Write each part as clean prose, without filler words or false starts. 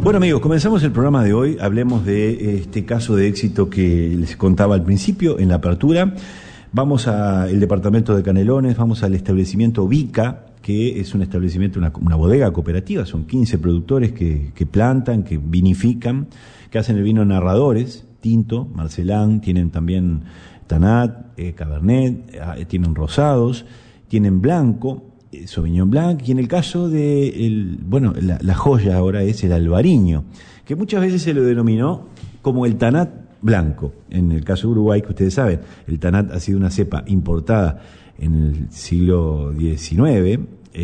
Bueno amigos, comenzamos el programa de hoy. Hablemos de este caso de éxito que les contaba al principio en la apertura. Vamos al departamento de Canelones, vamos al establecimiento Vica, que es un establecimiento, una bodega cooperativa. Son 15 productores que plantan, que vinifican, que hacen el vino Narradores, tinto, Marcelán, tienen también Tanat, Cabernet, tienen rosados, tienen blanco, Sauvignon Blanc, y en el caso de la joya ahora es el Albariño, que muchas veces se lo denominó como el Tanat blanco. En el caso de Uruguay, que ustedes saben, el Tanat ha sido una cepa importada en el siglo XIX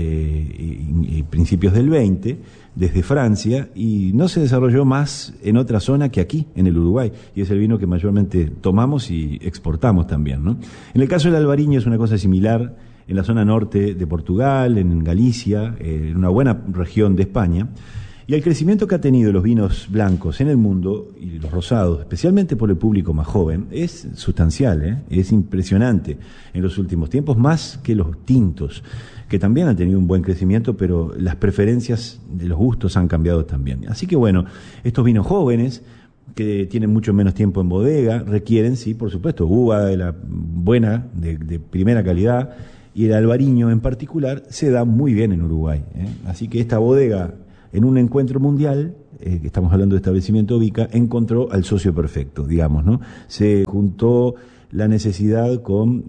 y principios del XX desde Francia, y no se desarrolló más en otra zona que aquí, en el Uruguay, y es el vino que mayormente tomamos y exportamos también, ¿no? En el caso del Albariño es una cosa similar en la zona norte de Portugal, en Galicia, en una buena región de España. Y el crecimiento que ha tenido los vinos blancos en el mundo, y los rosados, especialmente por el público más joven, es sustancial, es impresionante en los últimos tiempos, más que los tintos, que también han tenido un buen crecimiento, pero las preferencias de los gustos han cambiado también. Así que bueno, estos vinos jóvenes, que tienen mucho menos tiempo en bodega, requieren, sí, por supuesto, uva de la buena, de primera calidad, y el Albariño en particular se da muy bien en Uruguay, Así que esta bodega, en un encuentro mundial, que estamos hablando de establecimiento Vica, encontró al socio perfecto, digamos, ¿no? Se juntó la necesidad con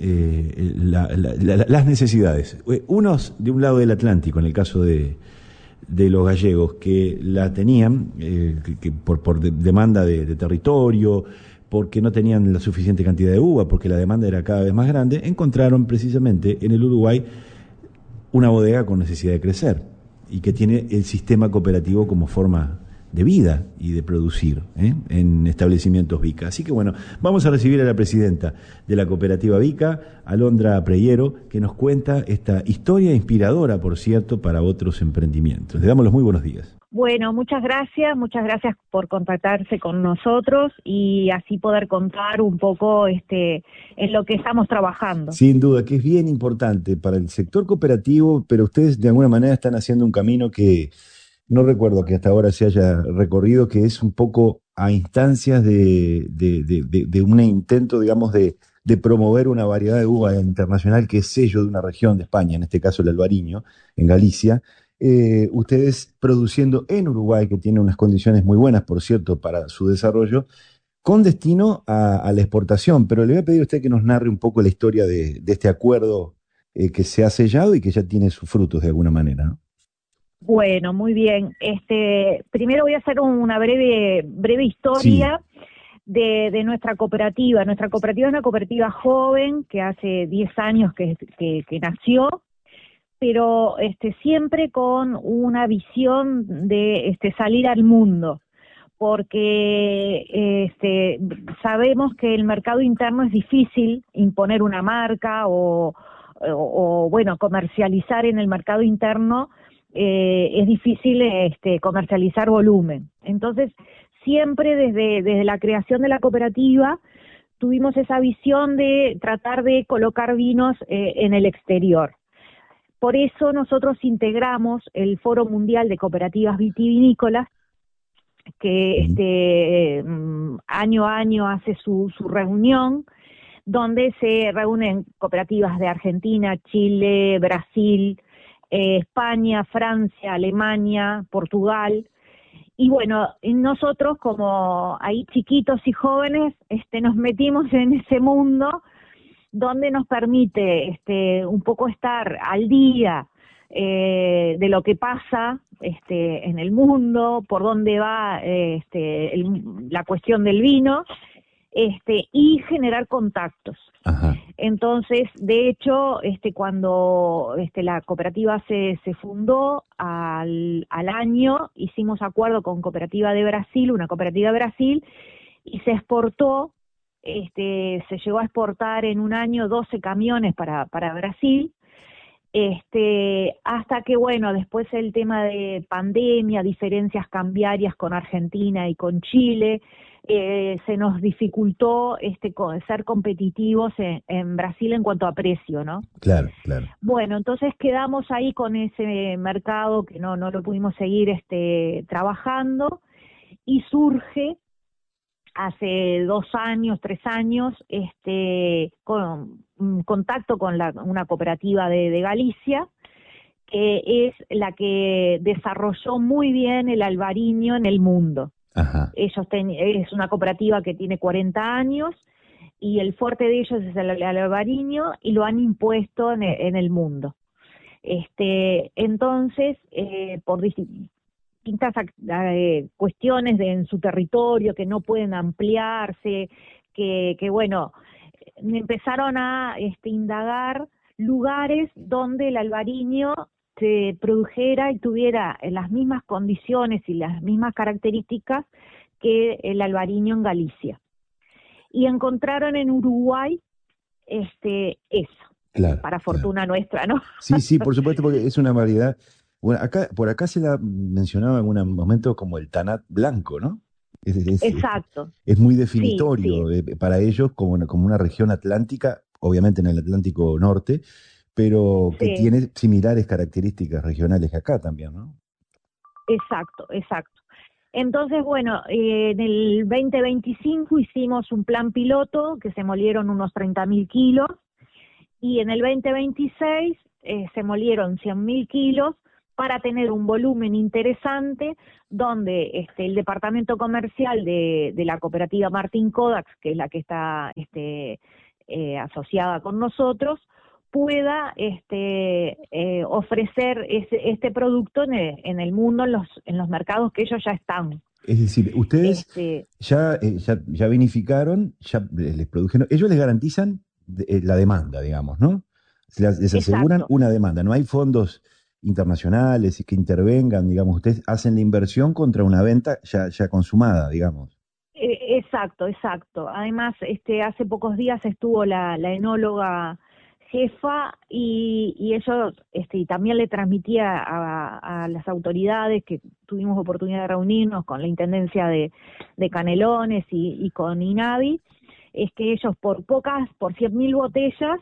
las necesidades. Unos de un lado del Atlántico, en el caso de los gallegos, que la tenían que por demanda de territorio, porque no tenían la suficiente cantidad de uva, porque la demanda era cada vez más grande, encontraron precisamente en el Uruguay una bodega con necesidad de crecer y que tiene el sistema cooperativo como forma de vida y de producir en establecimientos Vica. Así que bueno, vamos a recibir a la presidenta de la cooperativa Vica, Alondra Preyero, que nos cuenta esta historia inspiradora, por cierto, para otros emprendimientos. Le damos los muy buenos días. Bueno, muchas gracias por contactarse con nosotros y así poder contar un poco en lo que estamos trabajando. Sin duda, que es bien importante para el sector cooperativo, pero ustedes de alguna manera están haciendo un camino que no recuerdo que hasta ahora se haya recorrido, que es un poco a instancias de un intento, digamos, de promover una variedad de uva internacional que es sello de una región de España, en este caso el Albariño, en Galicia. Ustedes produciendo en Uruguay, que tiene unas condiciones muy buenas, por cierto, para su desarrollo, con destino a la exportación. Pero le voy a pedir a usted que nos narre un poco la historia de este acuerdo que se ha sellado y que ya tiene sus frutos de alguna manera, ¿no? Bueno, muy bien. Primero voy a hacer una breve historia. Sí. De nuestra cooperativa. Nuestra cooperativa es una cooperativa joven que hace 10 años que nació, pero siempre con una visión de salir al mundo, porque sabemos que el mercado interno es difícil imponer una marca o comercializar en el mercado interno, es difícil comercializar volumen. Entonces, siempre desde la creación de la cooperativa tuvimos esa visión de tratar de colocar vinos en el exterior. Por eso nosotros integramos el Foro Mundial de Cooperativas Vitivinícolas, que año a año hace su reunión, donde se reúnen cooperativas de Argentina, Chile, Brasil, España, Francia, Alemania, Portugal. Y bueno, nosotros como ahí chiquitos y jóvenes nos metimos en ese mundo donde nos permite un poco estar al día de lo que pasa en el mundo, por dónde va la cuestión del vino, y generar contactos. Ajá. Entonces, de hecho, cuando la cooperativa se fundó al año, hicimos acuerdo con Cooperativa de Brasil, una cooperativa de Brasil, y se exportó. Se llegó a exportar en un año 12 camiones para Brasil, hasta que, bueno, después el tema de pandemia, diferencias cambiarias con Argentina y con Chile, se nos dificultó ser competitivos en Brasil en cuanto a precio, ¿no? Claro, claro. Bueno, entonces quedamos ahí con ese mercado que no lo pudimos seguir trabajando. y surge hace 2 años, 3 años, con contacto con una cooperativa de Galicia, que es la que desarrolló muy bien el albariño en el mundo. Ajá. Es una cooperativa que tiene 40 años y el fuerte de ellos es el albariño y lo han impuesto en el mundo. Entonces, por distintas cuestiones en su territorio que no pueden ampliarse, que bueno, empezaron a indagar lugares donde el albariño se produjera y tuviera las mismas condiciones y las mismas características que el albariño en Galicia. Y encontraron en Uruguay eso, Claro, para claro. fortuna nuestra, ¿no? Sí, sí, por supuesto, porque es una variedad. Bueno, por acá se la mencionaba en algún momento como el tanat blanco, ¿no? Es, es- es- Exacto, es muy sí, sí, definitorio para ellos como una región atlántica, obviamente en el Atlántico Norte, pero que sí, tiene similares características regionales que acá también, ¿no? exacto, exacto. Entonces, bueno, en el 2025 hicimos un plan piloto que se molieron unos 30.000 kilos y en el 2026 se molieron 100.000 kilos para tener un volumen interesante donde el departamento comercial de la cooperativa Martín Kodax, que es la que está asociada con nosotros, pueda ofrecer este producto en el mundo, en los mercados que ellos ya están. Es decir, ustedes Este, ya vinificaron, ya les produjeron, ellos les garantizan la demanda, digamos, ¿no? Les aseguran exacto. una demanda, no hay fondos internacionales que intervengan, digamos, ustedes hacen la inversión contra una venta ya consumada, digamos. Exacto, exacto. Además, hace pocos días estuvo la enóloga jefa y ellos, y también le transmitía a las autoridades que tuvimos oportunidad de reunirnos con la Intendencia de Canelones y con INAVI, es que ellos por 100.000 botellas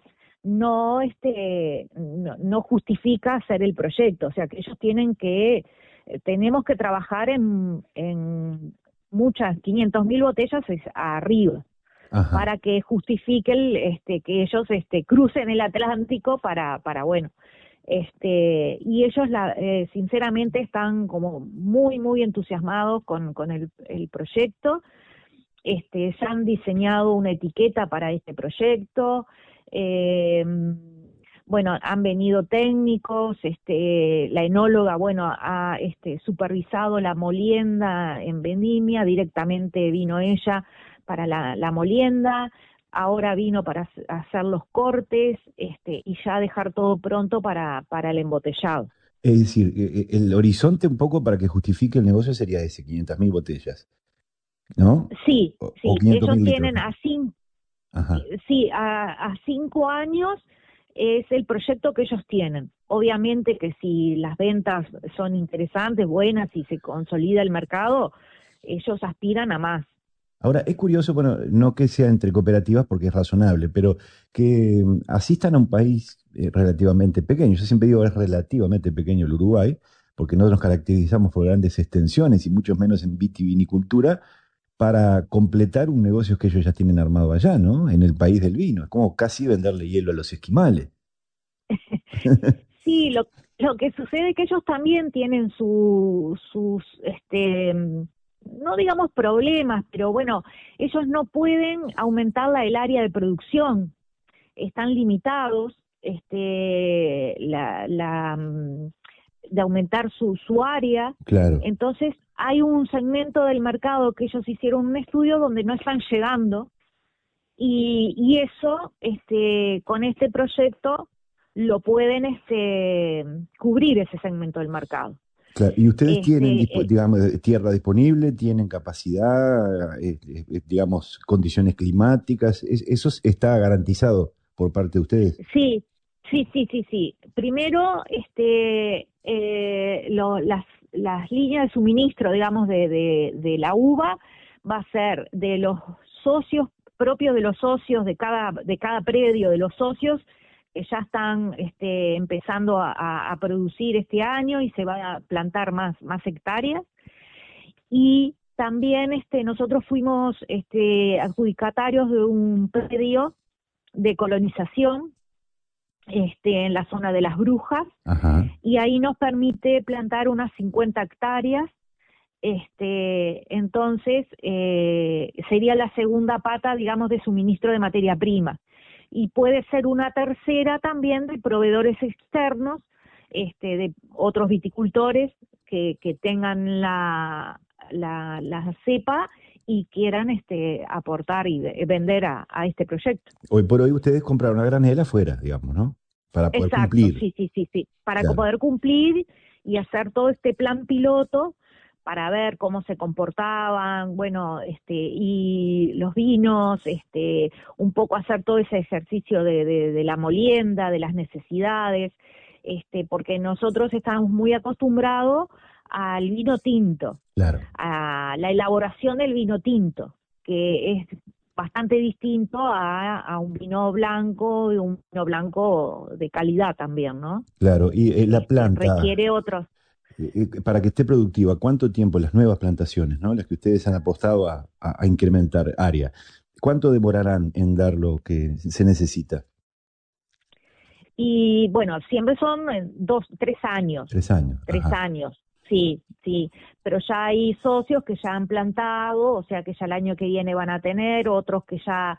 no justifica hacer el proyecto, o sea que ellos tenemos que trabajar en muchas, 500.000 botellas es arriba, Ajá. para que justifique que ellos crucen el Atlántico bueno, y ellos sinceramente están como muy, muy entusiasmados con el proyecto, ya han diseñado una etiqueta para este proyecto, eh, bueno, han venido técnicos, la enóloga, bueno, ha supervisado la molienda en vendimia, directamente vino ella para la molienda, ahora vino para hacer los cortes, y ya dejar todo pronto para el embotellado. Es decir, el horizonte un poco para que justifique el negocio sería ese, 500.000 botellas, ¿no? Sí, O sí, 500 ellos mil litros, tienen ¿no? Ajá. sí, a 5 años es el proyecto que ellos tienen. Obviamente que si las ventas son interesantes, buenas, y se consolida el mercado, ellos aspiran a más. Ahora, es curioso, bueno, no que sea entre cooperativas porque es razonable, pero que asistan a un país relativamente pequeño. Yo siempre digo es relativamente pequeño el Uruguay, porque no nos caracterizamos por grandes extensiones y mucho menos en vitivinicultura, para completar un negocio que ellos ya tienen armado allá, ¿no? En el país del vino. Es como casi venderle hielo a los esquimales. Sí, lo que sucede es que ellos también tienen sus, no digamos problemas, pero bueno, ellos no pueden aumentar el área de producción, están limitados, de aumentar su área. Claro. Entonces, hay un segmento del mercado que ellos hicieron un estudio donde no están llegando, y eso, con este proyecto, lo pueden cubrir ese segmento del mercado. Claro, y ustedes tienen, Este, eh, digamos, tierra disponible, tienen capacidad, digamos, condiciones climáticas, eso está garantizado por parte de ustedes. sí, sí, sí, sí, sí. Primero, las líneas de suministro, digamos, de la uva va a ser de los socios, propios de los socios de cada predio de los socios, que ya están empezando a producir este año y se van a plantar más hectáreas. Y También nosotros fuimos adjudicatarios de un predio de colonización en la zona de Las Brujas, Ajá. y ahí nos permite plantar unas 50 hectáreas. Entonces sería la segunda pata, digamos, de suministro de materia prima. Y puede ser una tercera también de proveedores externos, de otros viticultores que tengan la cepa y quieran aportar y vender a este proyecto. Hoy por hoy ustedes compraron una granela afuera, digamos, ¿no? Para poder Exacto, cumplir. sí, para Claro. poder cumplir y hacer todo este plan piloto para ver cómo se comportaban, bueno, y los vinos, un poco hacer todo ese ejercicio de la molienda, de las necesidades, porque nosotros estamos muy acostumbrados al vino tinto, Claro. a la elaboración del vino tinto, que es bastante distinto a un vino blanco, y un vino blanco de calidad también, ¿no? Claro. Y la planta, Requiere otros. para que esté productiva, ¿cuánto tiempo las nuevas plantaciones, ¿no? Las que ustedes han apostado a incrementar área? ¿Cuánto demorarán en dar lo que se necesita? Y bueno, siempre son 3 años, 3 años. tres Ajá. años, sí, sí, pero ya hay socios que ya han plantado, o sea que ya el año que viene van a tener, otros que ya,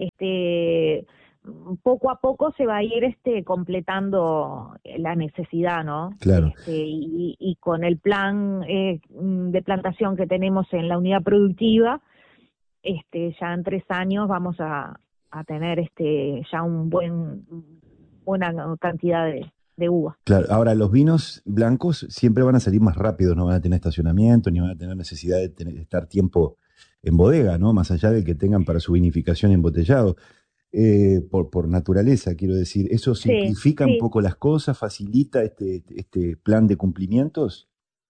poco a poco se va a ir completando la necesidad, ¿no? Claro. Y con el plan de plantación que tenemos en la unidad productiva, ya en 3 años vamos a tener ya buena cantidad de uva. Claro, ahora los vinos blancos siempre van a salir más rápido, no van a tener estacionamiento, ni van a tener necesidad de estar tiempo en bodega, ¿no? Más allá del que tengan para su vinificación embotellado. Por naturaleza, quiero decir, ¿eso Sí, simplifica un sí. poco las cosas, facilita este plan de cumplimientos?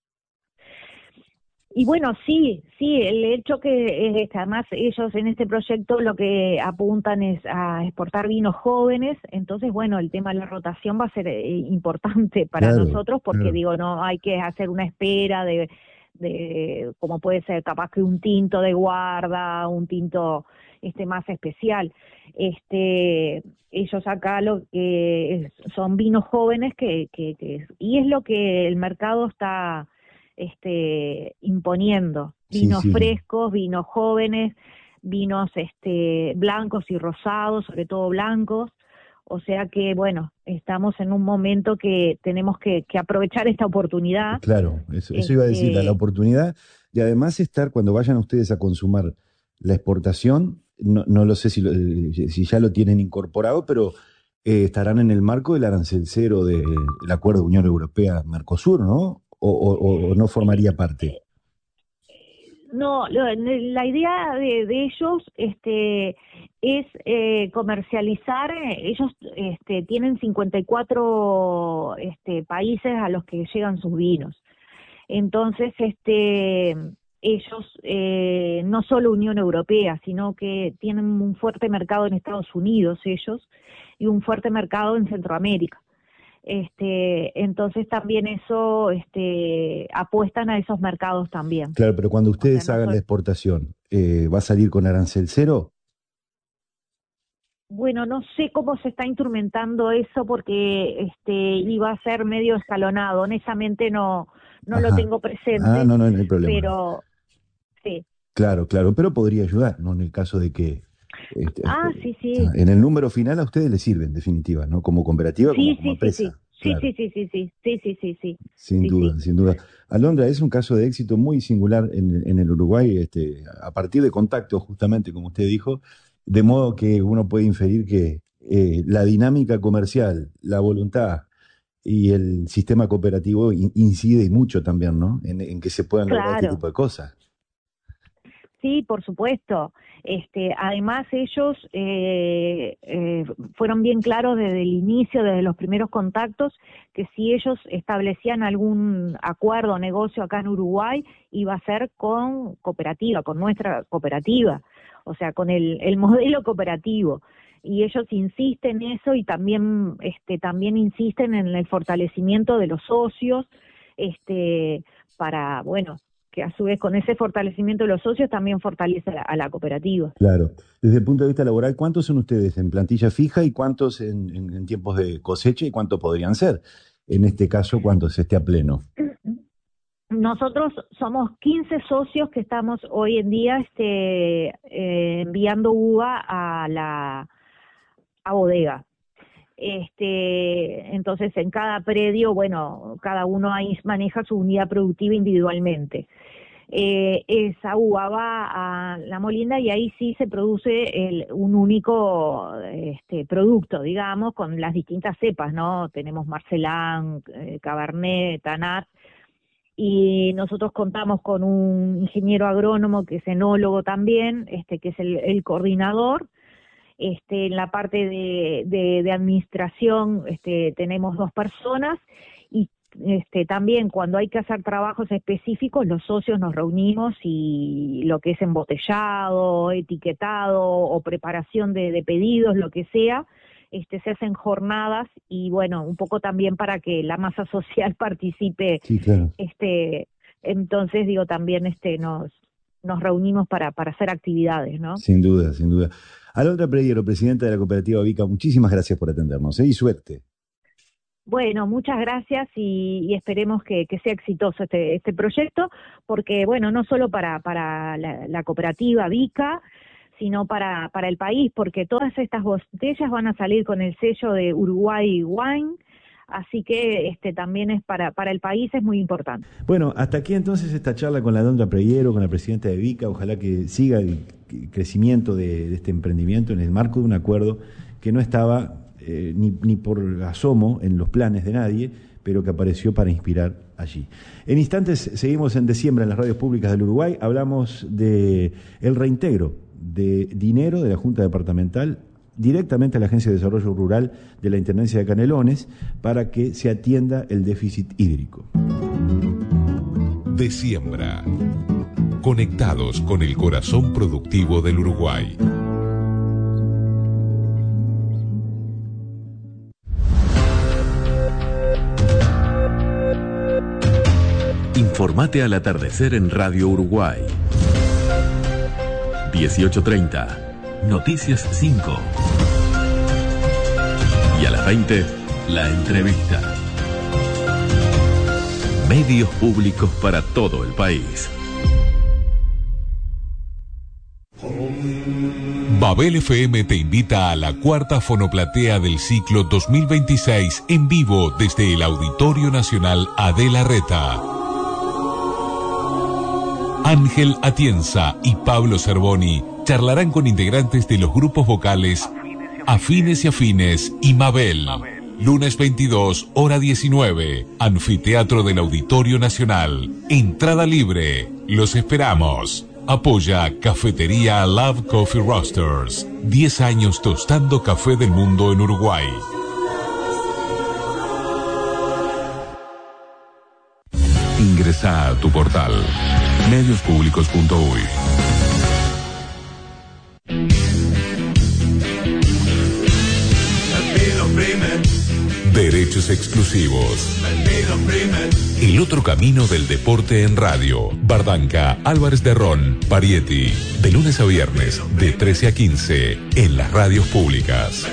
Y bueno, sí, sí, el hecho que además ellos en este proyecto lo que apuntan es a exportar vinos jóvenes, entonces bueno, el tema de la rotación va a ser importante para Claro, nosotros porque claro. digo, no hay que hacer una espera de como puede ser capaz que un tinto de guarda, un tinto más especial. Ellos acá lo que son vinos jóvenes y es lo que el mercado está imponiendo, Sí, vinos sí. frescos, vinos jóvenes, vinos blancos y rosados, sobre todo blancos, o sea que bueno, estamos en un momento que tenemos que aprovechar esta oportunidad. Claro, eso iba a decir, la este oportunidad de además estar, cuando vayan ustedes a consumar la exportación, no lo sé si ya lo tienen incorporado, pero estarán en el marco del arancel cero del Acuerdo de Unión Europea-Mercosur, ¿no? O no formaría parte. No, la idea de ellos es comercializar. Ellos tienen 54 países a los que llegan sus vinos. Entonces, ellos no solo Unión Europea, sino que tienen un fuerte mercado en Estados Unidos, ellos, y un fuerte mercado en Centroamérica. Entonces también eso, apuestan a esos mercados también. Claro, pero cuando O sea, ustedes no hagan la solo, exportación, ¿va a salir con arancel cero? bueno, no sé cómo se está instrumentando eso porque iba a ser medio escalonado. Honestamente no lo Ajá. tengo Ah, presente, no hay problema. pero sí. Claro, claro, pero podría ayudar, ¿no? En el caso de que Ah, sí, sí. en el número final a ustedes les sirve, en definitiva, ¿no? Como cooperativa, Sí, como sí, sí, sí. empresa, Sí, claro, sí, sí, sí, sí. Sí, sí, sí, sí. sin Sí, duda, sí. sin duda. Alondra, es un caso de éxito muy singular en el Uruguay, a partir de contactos, justamente, como usted dijo, de modo que uno puede inferir que la dinámica comercial, la voluntad y el sistema cooperativo incide y mucho también, ¿no? En que se puedan lograr este Claro. tipo de cosas. Sí, por supuesto. Además ellos fueron bien claros desde el inicio, desde los primeros contactos, que si ellos establecían algún acuerdo o negocio acá en Uruguay, iba a ser con cooperativa, con nuestra cooperativa, o sea, con el modelo cooperativo. Y ellos insisten en eso y también insisten en el fortalecimiento de los socios, para, bueno, que a su vez con ese fortalecimiento de los socios también fortalece a la cooperativa. Claro. Desde el punto de vista laboral, ¿cuántos son ustedes en plantilla fija y cuántos en tiempos de cosecha y cuántos podrían ser? En este caso, ¿cuántos esté a pleno? Nosotros somos 15 socios que estamos hoy en día enviando uva a bodega. Entonces en cada predio, bueno, cada uno ahí maneja su unidad productiva individualmente. Esa uva va a la molienda y ahí sí se produce un único producto, digamos, con las distintas cepas, ¿no? Tenemos Marcelán, Cabernet, Tanat, y nosotros contamos con un ingeniero agrónomo que es enólogo también, que es el coordinador. En la parte de administración tenemos 2 personas y también cuando hay que hacer trabajos específicos los socios nos reunimos y lo que es embotellado, etiquetado o preparación de pedidos, lo que sea, se hacen jornadas y bueno, un poco también para que la masa social participe. Sí, claro. Entonces digo también nos reunimos para hacer actividades, ¿no? Sin duda, sin duda. Alondra Preyero, presidenta de la cooperativa Vica, muchísimas gracias por atendernos, y suerte. Bueno, muchas gracias y esperemos que sea exitoso este proyecto, porque bueno, no solo para la cooperativa Vica, sino para el país, porque todas estas botellas van a salir con el sello de Uruguay Wine, así que también es para el país es muy importante. Bueno, hasta aquí entonces esta charla con la Alondra Preyero, con la presidenta de Vica. Ojalá que siga el crecimiento de este emprendimiento en el marco de un acuerdo que no estaba ni por asomo en los planes de nadie, pero que apareció para inspirar allí. En instantes seguimos en Diciembre en las radios públicas del Uruguay. Hablamos de el reintegro de dinero de la Junta Departamental directamente a la Agencia de Desarrollo Rural de la Intendencia de Canelones para que se atienda el déficit hídrico. Diciembre. Conectados con el corazón productivo del Uruguay. Informate al atardecer en Radio Uruguay. 18:30. Noticias 5. Y a las 20, la entrevista. Medios públicos para todo el país. Babel FM te invita a la 4ª fonoplatea del ciclo 2026 en vivo desde el Auditorio Nacional Adela Reta. Ángel Atienza y Pablo Cervoni charlarán con integrantes de los grupos vocales Afines y Afines y Mabel. Lunes 22, hora 19, Anfiteatro del Auditorio Nacional. Entrada libre. Los esperamos. Apoya Cafetería Love Coffee Roasters. 10 años tostando café del mundo en Uruguay. Ingresa a tu portal mediospublicos.uy. Derechos exclusivos. El otro camino del deporte en radio. Bardanca, Álvarez de Ron, Parietti. De lunes a viernes, de 13 a 15, en las radios públicas.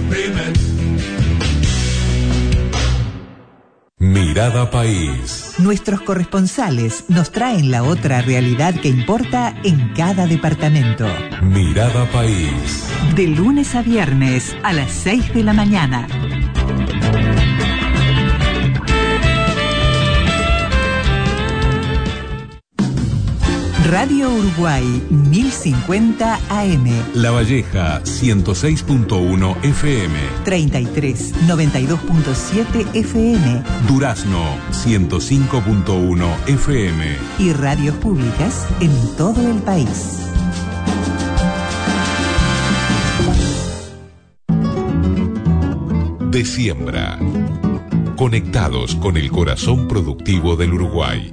Mirada País. Nuestros corresponsales nos traen la otra realidad que importa en cada departamento. Mirada País. De lunes a viernes a las 6 de la mañana. Radio Uruguay 1050 AM. La Valleja 106.1 FM. 33 92.7 FM. Durazno 105.1 FM. Y radios públicas en todo el país. Diciembre. Conectados con el corazón productivo del Uruguay.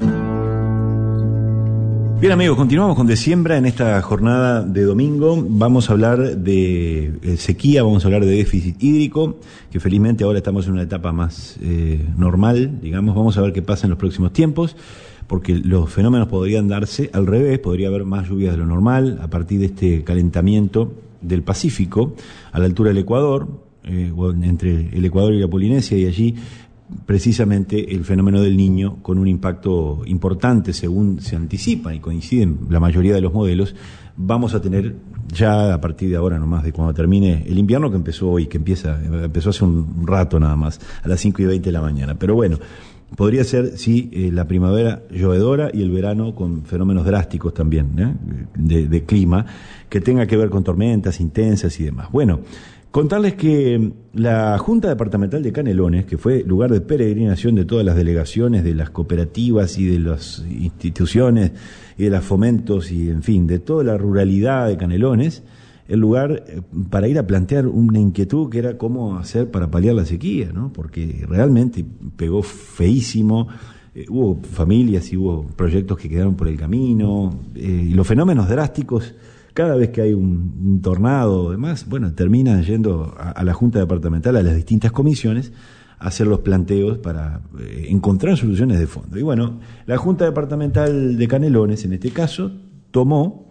Bien amigos, continuamos con Diciembre en esta jornada de domingo. Vamos a hablar de sequía, vamos a hablar de déficit hídrico, que felizmente ahora estamos en una etapa más normal, digamos. Vamos a ver qué pasa en los próximos tiempos. porque los fenómenos podrían darse al revés, podría haber más lluvias de lo normal a partir de este calentamiento del Pacífico a la altura del Ecuador, o entre el Ecuador y la Polinesia, y allí precisamente el fenómeno del Niño con un impacto importante según se anticipa y coinciden la mayoría de los modelos. Vamos a tener ya a partir de ahora nomás, de cuando termine el invierno, que empezó hoy, empezó hace un rato nada más, a las 5:20 de la mañana. Pero bueno, podría ser, sí, la primavera llovedora y el verano con fenómenos drásticos también, de clima, que tenga que ver con tormentas intensas y demás. Bueno, contarles que la Junta Departamental de Canelones, que fue lugar de peregrinación de todas las delegaciones, de las cooperativas y de las instituciones y de los fomentos y, en fin, de toda la ruralidad de Canelones, el lugar para ir a plantear una inquietud que era cómo hacer para paliar la sequía, ¿no? Porque realmente pegó feísimo, hubo familias y hubo proyectos que quedaron por el camino, y los fenómenos drásticos, cada vez que hay un tornado o demás, bueno, terminan yendo a la Junta Departamental, a las distintas comisiones, a hacer los planteos para encontrar soluciones de fondo. Y bueno, la Junta Departamental de Canelones, en este caso, tomó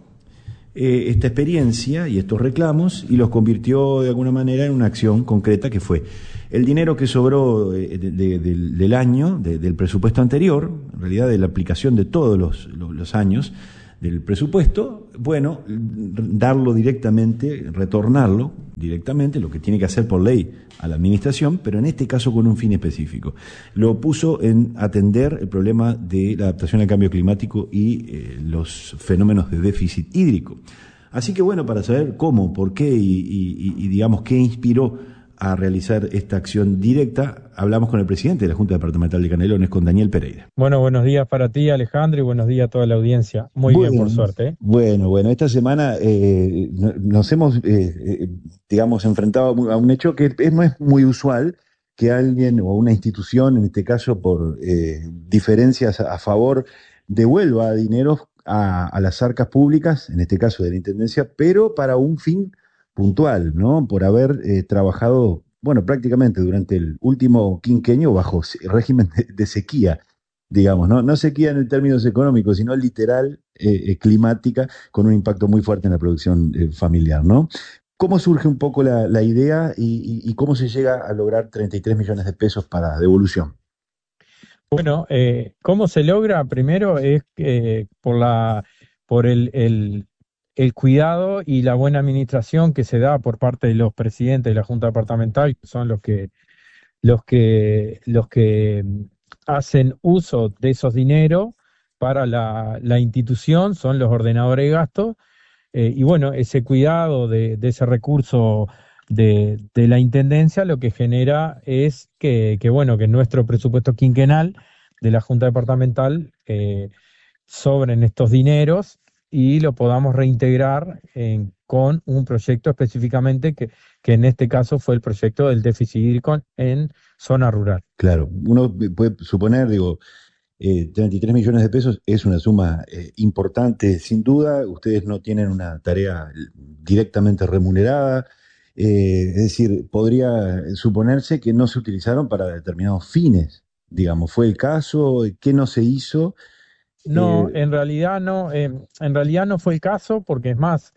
esta experiencia y estos reclamos y los convirtió de alguna manera en una acción concreta, que fue el dinero que sobró del año, del presupuesto anterior, en realidad de la aplicación de todos los años del presupuesto, bueno, darlo directamente, retornarlo directamente, lo que tiene que hacer por ley a la administración, pero en este caso con un fin específico. Lo puso en atender el problema de la adaptación al cambio climático y los fenómenos de déficit hídrico. Así que bueno, para saber cómo, por qué y digamos qué inspiró a realizar esta acción directa, hablamos con el presidente de la Junta Departamental de Canelones, con Daniel Pereira. Bueno, buenos días para ti, Alejandro, y buenos días a toda la audiencia. Muy bien, por suerte, ¿eh? Bueno, esta semana nos hemos, digamos, enfrentado a un hecho que no es muy usual, que alguien o una institución, en este caso por diferencias a favor, devuelva dineros a las arcas públicas, en este caso de la Intendencia, pero para un fin puntual, ¿no? Por haber trabajado, bueno, prácticamente durante el último quinquenio bajo régimen de sequía, digamos, ¿no? No sequía en términos económicos, sino literal, climática, con un impacto muy fuerte en la producción familiar, ¿no? ¿Cómo surge un poco la idea y cómo se llega a lograr 33 millones de pesos para devolución? Bueno, ¿cómo se logra? Primero es por el cuidado y la buena administración que se da por parte de los presidentes de la Junta Departamental, que son los que hacen uso de esos dineros para la institución, son los ordenadores de gastos, y bueno, ese cuidado de ese recurso de la Intendencia lo que genera es que nuestro presupuesto quinquenal de la Junta Departamental sobren estos dineros y lo podamos reintegrar con un proyecto específicamente que en este caso fue el proyecto del déficit hídrico en zona rural. Claro, uno puede suponer, 33 millones de pesos es una suma importante, sin duda. Ustedes no tienen una tarea directamente remunerada, es decir, podría suponerse que no se utilizaron para determinados fines, digamos. ¿Fue el caso? ¿Qué no se hizo? No, en realidad no fue el caso, porque es más,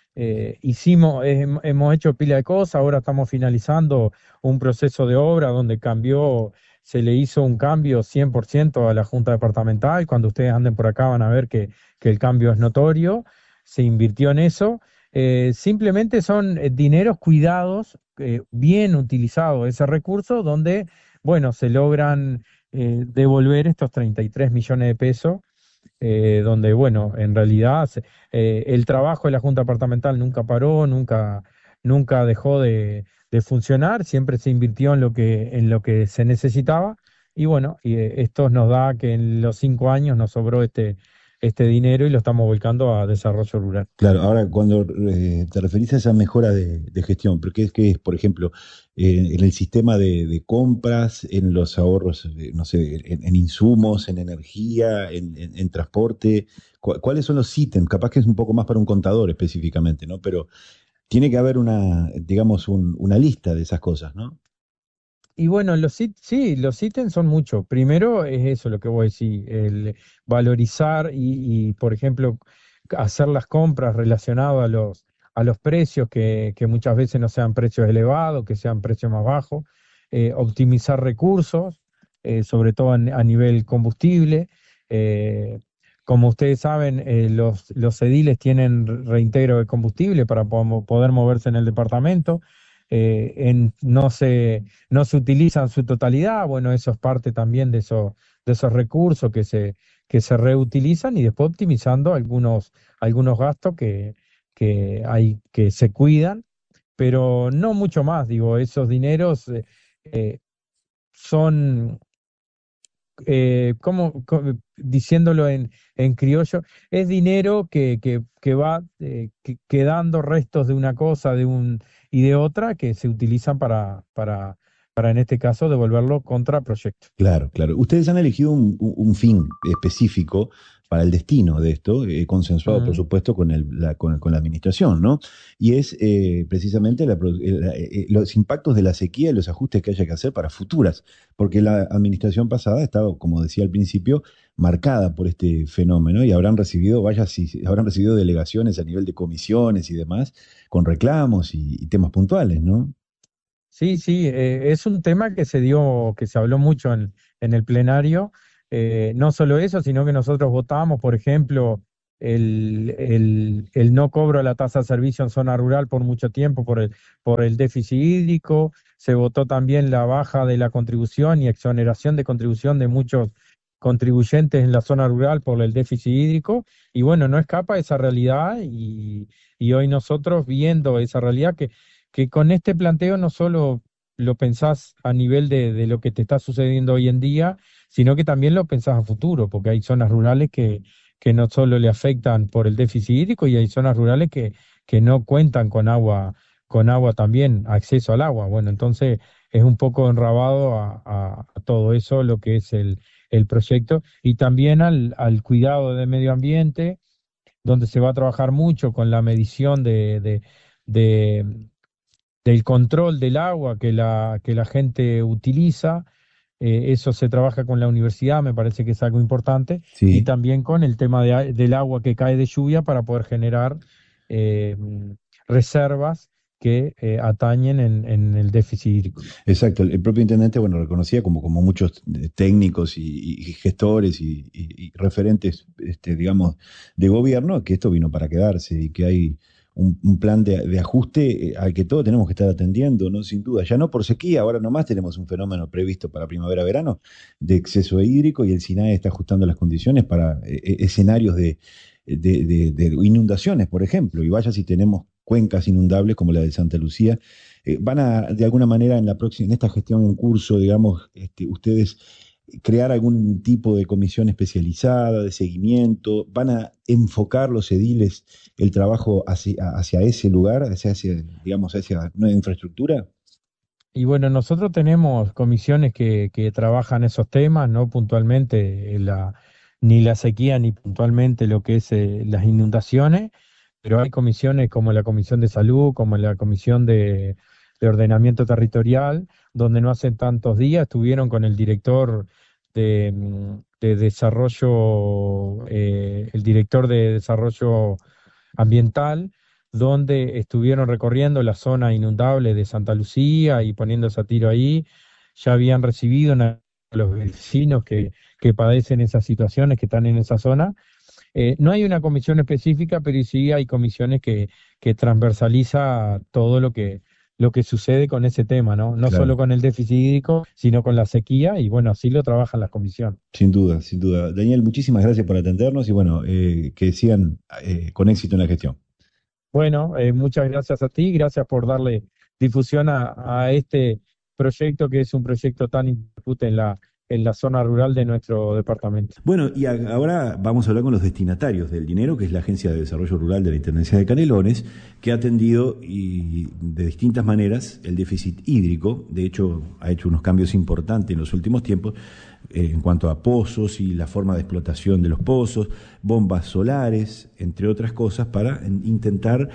hemos hecho pila de cosas. Ahora estamos finalizando un proceso de obra donde se le hizo un cambio 100% a la Junta Departamental. Cuando ustedes anden por acá van a ver que el cambio es notorio, se invirtió en eso. Simplemente son dineros cuidados, bien utilizados ese recurso, donde, bueno, se logran devolver estos 33 millones de pesos. Donde, bueno, en realidad el trabajo de la Junta Departamental nunca paró, nunca dejó de funcionar, siempre se invirtió en lo que se necesitaba, y bueno, esto nos da que en los 5 años nos sobró este dinero y lo estamos volcando a desarrollo rural. Claro, ahora cuando te referís a esa mejora de gestión, ¿pero qué es, por ejemplo, en el sistema de compras, en los ahorros, no sé, en insumos, en energía, en transporte? ¿Cuáles son los ítems? Capaz que es un poco más para un contador específicamente, ¿no? Pero tiene que haber una lista de esas cosas, ¿no? Y bueno, los ítems son muchos. Primero es eso lo que voy a decir, el valorizar por ejemplo, hacer las compras relacionadas a los precios, que muchas veces no sean precios elevados, que sean precios más bajos, optimizar recursos, sobre todo a nivel combustible. eh, Como ustedes saben, los ediles tienen reintegro de combustible para poder moverse en el departamento. No se utiliza en su totalidad, bueno, eso es parte también de esos recursos que se reutilizan y después optimizando algunos gastos que se cuidan, pero no mucho más, digo, esos dineros eh, son, diciéndolo en criollo, es dinero que va quedando restos de una cosa y de otra que se utilizan para en este caso devolverlo contra proyecto. Claro, claro. Ustedes han elegido un fin específico para el destino de esto, consensuado, por Mm. supuesto, con la administración, ¿no? Y es precisamente los impactos de la sequía y los ajustes que haya que hacer para futuras, porque la administración pasada estaba, como decía al principio, marcada por este fenómeno y habrán recibido, vaya, si habrán recibido delegaciones a nivel de comisiones y demás, con reclamos y temas puntuales, ¿no? Sí, sí, es un tema que se habló mucho en el plenario. No solo eso, sino que nosotros votamos, por ejemplo, el no cobro de la tasa de servicio en zona rural por mucho tiempo por el déficit hídrico. Se votó también la baja de la contribución y exoneración de contribución de muchos contribuyentes en la zona rural por el déficit hídrico. Y bueno, no escapa esa realidad y hoy nosotros viendo esa realidad que con este planteo no solo lo pensás a nivel de lo que te está sucediendo hoy en día, sino que también lo pensás a futuro, porque hay zonas rurales que no solo le afectan por el déficit hídrico y hay zonas rurales que no cuentan con agua también, acceso al agua. Bueno, entonces es un poco enrabado a todo eso lo que es el proyecto y también al cuidado del medio ambiente, donde se va a trabajar mucho con la medición de del control del agua que la gente utiliza. Eso se trabaja con la universidad, me parece que es algo importante, y Sí. también con el tema del agua que cae de lluvia para poder generar eh, reservas que atañen en el déficit hídrico. Exacto, el propio intendente, bueno, reconocía como muchos técnicos y gestores y referentes, digamos, de gobierno, que esto vino para quedarse y que hay un plan de ajuste al que todos tenemos que estar atendiendo, ¿no? Sin duda, ya no por sequía, ahora nomás tenemos un fenómeno previsto para primavera-verano de exceso hídrico y el SINAE está ajustando las condiciones para escenarios de inundaciones, por ejemplo, y vaya si tenemos cuencas inundables como la de Santa Lucía. ¿Van a, de alguna manera, en esta gestión en curso, digamos, ustedes crear algún tipo de comisión especializada, de seguimiento? ¿Van a enfocar los ediles el trabajo hacia ese lugar, digamos, hacia nueva infraestructura? Y bueno, nosotros tenemos comisiones que trabajan esos temas, no puntualmente ni la sequía ni puntualmente lo que es las inundaciones, pero hay comisiones como la Comisión de Salud, como la Comisión de Ordenamiento Territorial, donde no hace tantos días estuvieron con el director de desarrollo, el director de desarrollo ambiental, donde estuvieron recorriendo la zona inundable de Santa Lucía y poniéndose a tiro ahí. Ya habían recibido a los vecinos que padecen esas situaciones, que están en esa zona. No hay una comisión específica, pero sí hay comisiones que transversaliza todo lo que sucede con ese tema, ¿no? No solo Claro, con el déficit hídrico, sino con la sequía, y bueno, así lo trabajan las comisiones. sin duda, sin duda. Daniel, muchísimas gracias por atendernos y bueno, que sigan con éxito en la gestión. Bueno, muchas gracias a ti, gracias por darle difusión a este proyecto que es un proyecto tan importante en la zona rural de nuestro departamento. Bueno, y ahora vamos a hablar con los destinatarios del dinero, que es la Agencia de Desarrollo Rural de la Intendencia de Canelones, que ha atendido de distintas maneras el déficit hídrico. De hecho, ha hecho unos cambios importantes en los últimos tiempos en cuanto a pozos y la forma de explotación de los pozos, bombas solares, entre otras cosas, para intentar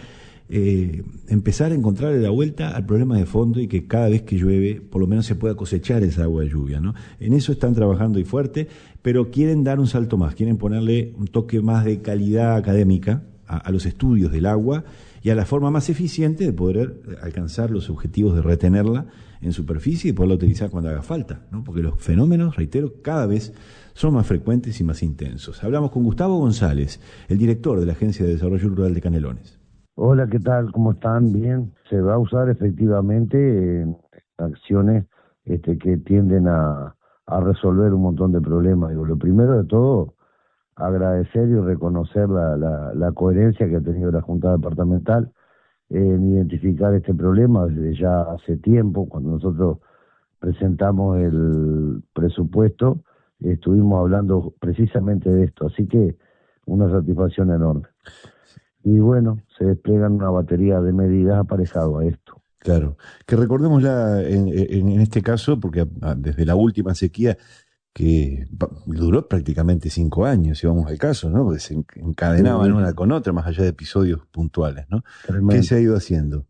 empezar a encontrarle la vuelta al problema de fondo y que cada vez que llueve por lo menos se pueda cosechar esa agua de lluvia, ¿no? En eso están trabajando y fuerte, pero quieren dar un salto más, quieren ponerle un toque más de calidad académica a los estudios del agua y a la forma más eficiente de poder alcanzar los objetivos de retenerla en superficie y poderla utilizar cuando haga falta, ¿no? Porque los fenómenos, reitero, cada vez son más frecuentes y más intensos. Hablamos con Gustavo González, el director de la Agencia de Desarrollo Rural de Canelones. Hola, ¿qué tal? ¿Cómo están? Bien. Se va a usar efectivamente en acciones que tienden a resolver un montón de problemas. Digo, lo primero de todo, agradecer y reconocer la coherencia que ha tenido la Junta Departamental en identificar este problema desde ya hace tiempo. Cuando nosotros presentamos el presupuesto, estuvimos hablando precisamente de esto, así que una satisfacción enorme. Y bueno, se despliegan una batería de medidas aparejado a esto. Claro, que recordémosla en este caso, porque desde la última sequía, que duró prácticamente 5 años, si vamos al caso, ¿no? Porque se encadenaban una con otra, más allá de episodios puntuales, ¿no? Tremendo. ¿Qué se ha ido haciendo?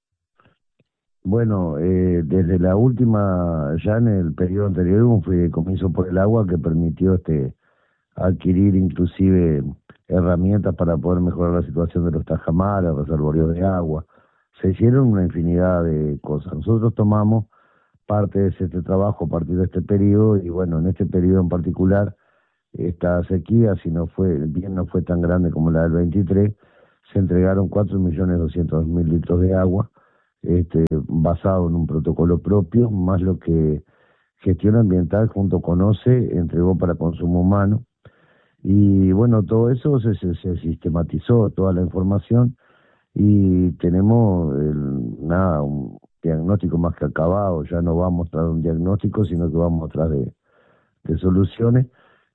Bueno, desde la última, ya en el periodo anterior, hubo un fideicomiso por el agua que permitió adquirir inclusive herramientas para poder mejorar la situación de los tajamares, reservorios de agua. Se hicieron una infinidad de cosas. Nosotros tomamos parte de este trabajo a partir de este periodo y bueno, en este periodo en particular, esta sequía, si no fue tan grande como la del 23, se entregaron 4.200.000 litros de agua, basado en un protocolo propio, más lo que Gestión Ambiental junto con OCE entregó para consumo humano. Y bueno, todo eso se sistematizó, toda la información, y tenemos un diagnóstico más que acabado. Ya no vamos tras un diagnóstico, sino que vamos atrás de soluciones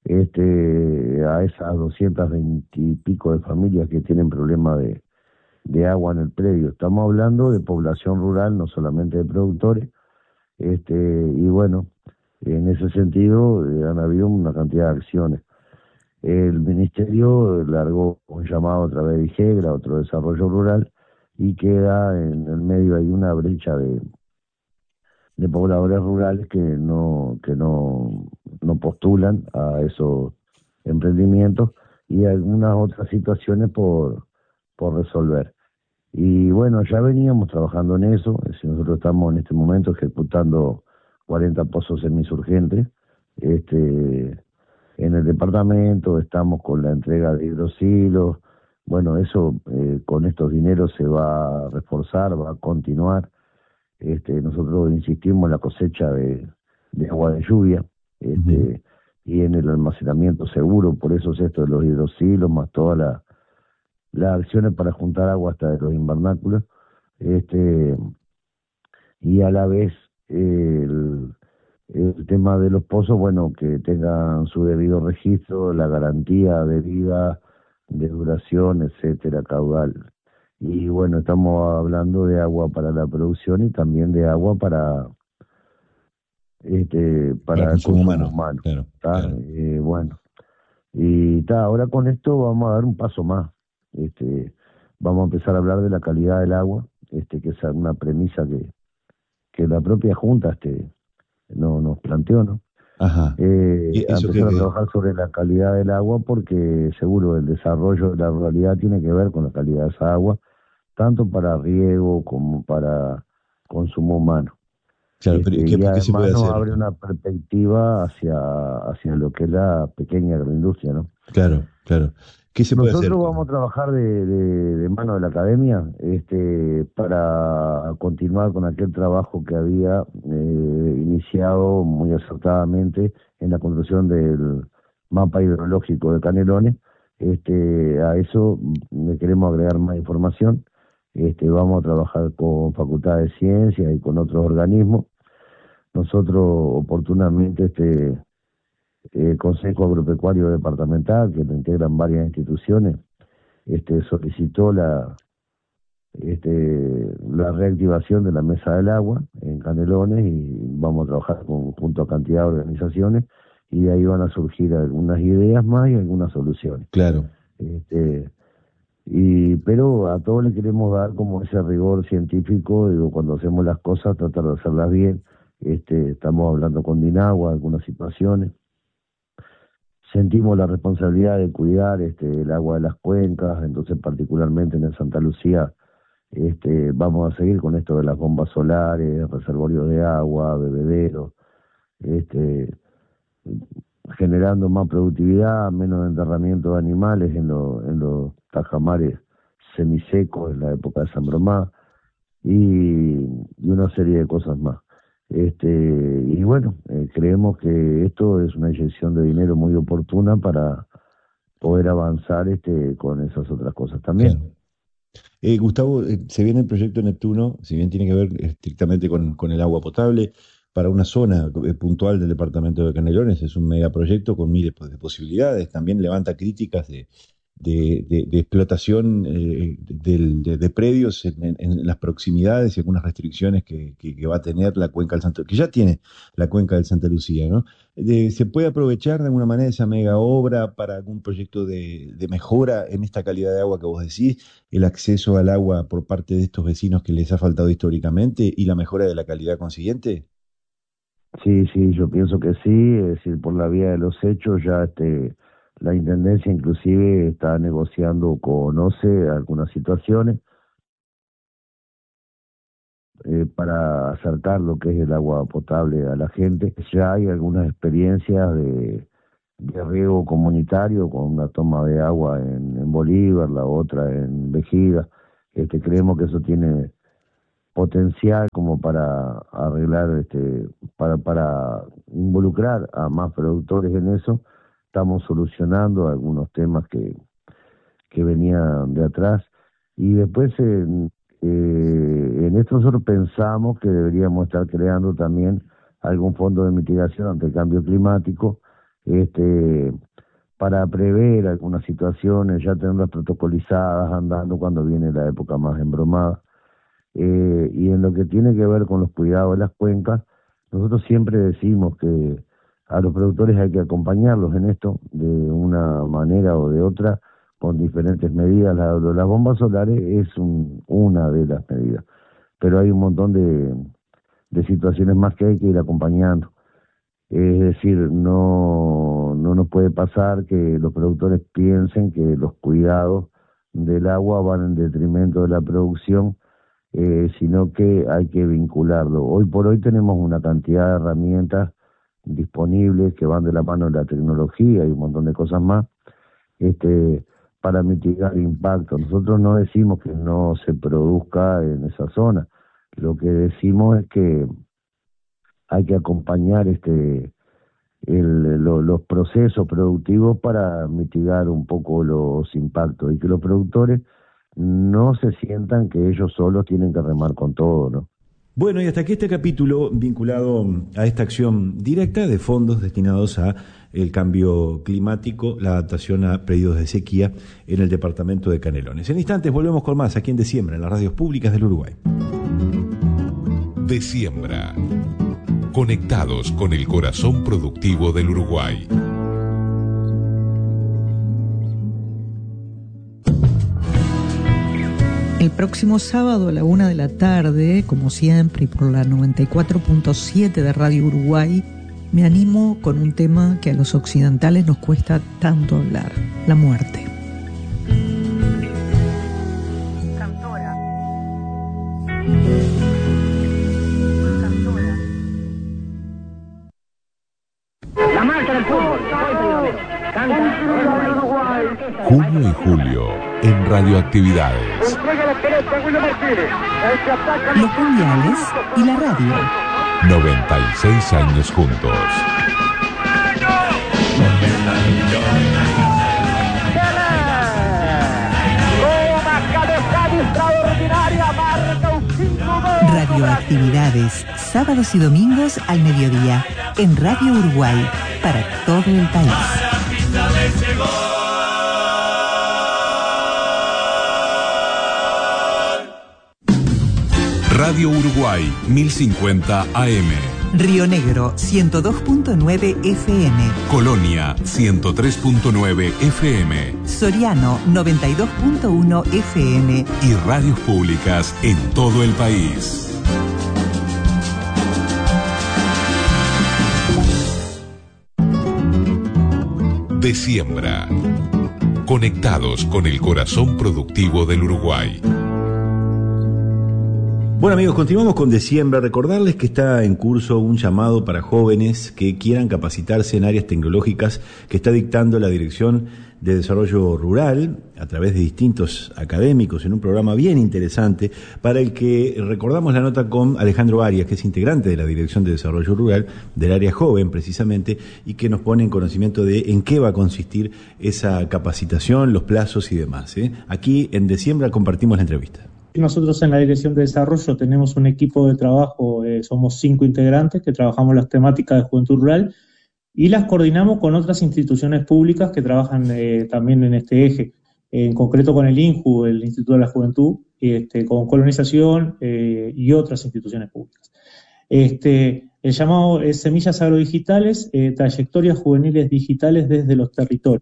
a esas 220 y pico de familias que tienen problemas de agua en el predio. Estamos hablando de población rural, no solamente de productores, y bueno, en ese sentido han habido una cantidad de acciones. El Ministerio largó un llamado a través de IGEGRA, otro desarrollo rural, y queda en el medio hay una brecha de pobladores rurales que no postulan a esos emprendimientos y algunas otras situaciones por resolver. Y bueno, ya veníamos trabajando en eso. Nosotros estamos en este momento ejecutando 40 pozos semisurgentes. En el departamento estamos con la entrega de hidrosilos. Bueno, eso con estos dineros se va a reforzar, va a continuar. Nosotros insistimos en la cosecha de agua de lluvia y en el almacenamiento seguro, por eso es esto de los hidrosilos, más todas las acciones para juntar agua hasta de los invernáculos, y a la vez el tema de los pozos, bueno, que tengan su debido registro, la garantía debida de duración, etcétera, caudal. Y bueno, estamos hablando de agua para la producción y también de agua para el consumo humano. Claro. Bueno, y ahora con esto vamos a dar un paso más. Vamos a empezar a hablar de la calidad del agua, que es una premisa que la propia Junta nos planteó, ¿no? Ajá. A empezar a trabajar sobre la calidad del agua, porque seguro el desarrollo de la ruralidad tiene que ver con la calidad de esa agua, tanto para riego como para consumo humano. Claro, pero y además se puede nos hacer? abre una perspectiva hacia lo que es la pequeña agroindustria, ¿no? Claro. ¿Qué se puede hacer? Nosotros vamos a trabajar de mano de la academia para continuar con aquel trabajo que había iniciado muy acertadamente en la construcción del mapa hidrológico de Canelones. A eso le queremos agregar más información. Vamos a trabajar con Facultad de Ciencias y con otros organismos. Nosotros oportunamente el Consejo Agropecuario Departamental, que lo integran varias instituciones, solicitó la reactivación de la Mesa del Agua en Canelones y vamos a trabajar junto a cantidad de organizaciones y de ahí van a surgir algunas ideas más y algunas soluciones. Claro. Pero a todos le queremos dar como ese rigor científico, digo, cuando hacemos las cosas, tratar de hacerlas bien. Estamos hablando con Dinagua, algunas situaciones. Sentimos la responsabilidad de cuidar el agua de las cuencas, entonces particularmente en el Santa Lucía vamos a seguir con esto de las bombas solares, reservorios de agua, bebederos, generando más productividad, menos enterramiento de animales en los tajamares semisecos en la época de San Bromá y una serie de cosas más. Y bueno, creemos que esto es una inyección de dinero muy oportuna para poder avanzar con esas otras cosas también. Claro. Gustavo, se viene el proyecto Neptuno, si bien tiene que ver estrictamente con el agua potable, para una zona puntual del departamento de Canelones, es un megaproyecto con miles de posibilidades, también levanta críticas de explotación de predios en las proximidades y algunas restricciones que va a tener la cuenca del Santa, que ya tiene la cuenca del Santa Lucía, ¿no? ¿Se puede aprovechar de alguna manera esa mega obra para algún proyecto de mejora en esta calidad de agua que vos decís, el acceso al agua por parte de estos vecinos que les ha faltado históricamente y la mejora de la calidad consiguiente? Sí, yo pienso que sí, es decir, por la vía de los hechos ya la Intendencia inclusive está negociando con OCE algunas situaciones para acercar lo que es el agua potable a la gente. Ya hay algunas experiencias de riego comunitario con una toma de agua en Bolívar, la otra en Vejiga. Creemos que eso tiene potencial como para arreglar, para involucrar a más productores en eso. Estamos solucionando algunos temas que venían de atrás y después en esto nosotros pensamos que deberíamos estar creando también algún fondo de mitigación ante el cambio climático, para prever algunas situaciones, ya tenerlas protocolizadas, andando cuando viene la época más embromada. Y en lo que tiene que ver con los cuidados de las cuencas, nosotros siempre decimos que a los productores hay que acompañarlos en esto de una manera o de otra, con diferentes medidas. Las bombas solares es una de las medidas, pero hay un montón de situaciones más que hay que ir acompañando. Es decir, no nos puede pasar que los productores piensen que los cuidados del agua van en detrimento de la producción, sino que hay que vincularlo. Hoy por hoy tenemos una cantidad de herramientas disponibles que van de la mano de la tecnología y un montón de cosas más, para mitigar el impacto. Nosotros no decimos que no se produzca en esa zona, lo que decimos es que hay que acompañar los procesos productivos para mitigar un poco los impactos y que los productores no se sientan que ellos solos tienen que remar con todo, ¿no? Bueno, y hasta aquí este capítulo vinculado a esta acción directa de fondos destinados a el cambio climático, la adaptación a periodos de sequía en el departamento de Canelones. En instantes volvemos con más aquí en De Siembra, en las radios públicas del Uruguay. De Siembra. Conectados con el corazón productivo del Uruguay. El próximo sábado a la 1 de la tarde, como siempre, y por la 94.7 de Radio Uruguay, me animo con un tema que a los occidentales nos cuesta tanto hablar: la muerte. Cantora. La marcha del fútbol. Junio y julio en Radioactividades. Los mundiales y la radio. 96 años juntos. Radioactividades, sábados y domingos al mediodía, en Radio Uruguay, para todo el país. Radio Uruguay 1050 AM. Río Negro 102.9 FM. Colonia 103.9 FM. Soriano 92.1 FM. Y radios públicas en todo el país. De Siembra. Conectados con el corazón productivo del Uruguay. Bueno amigos, continuamos con De Siembra. Recordarles que está en curso un llamado para jóvenes que quieran capacitarse en áreas tecnológicas que está dictando la Dirección de Desarrollo Rural a través de distintos académicos en un programa bien interesante para el que recordamos la nota con Alejandro Arias, que es integrante de la Dirección de Desarrollo Rural del área joven precisamente, y que nos pone en conocimiento de en qué va a consistir esa capacitación, los plazos y demás. Aquí en De Siembra compartimos la entrevista. Nosotros en la Dirección de Desarrollo tenemos un equipo de trabajo, somos 5 integrantes que trabajamos las temáticas de juventud rural y las coordinamos con otras instituciones públicas que trabajan también en este eje, en concreto con el INJU, el Instituto de la Juventud, con Colonización y otras instituciones públicas. El llamado es Semillas Agrodigitales, trayectorias juveniles digitales desde los territorios.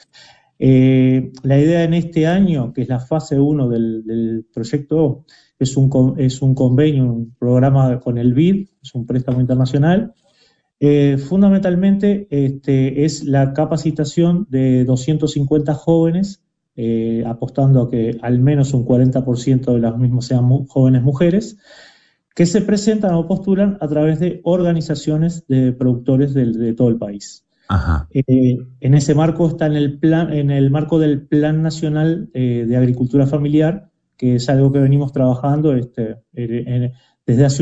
La idea en este año, que es la fase 1 del proyecto, es un convenio, un programa con el BID, es un préstamo internacional. Fundamentalmente es la capacitación de 250 jóvenes, apostando a que al menos un 40% de los mismos sean jóvenes mujeres, que se presentan o postulan a través de organizaciones de productores de todo el país. Ajá. En ese marco está en el marco del Plan Nacional de Agricultura Familiar, que es algo que venimos trabajando desde hace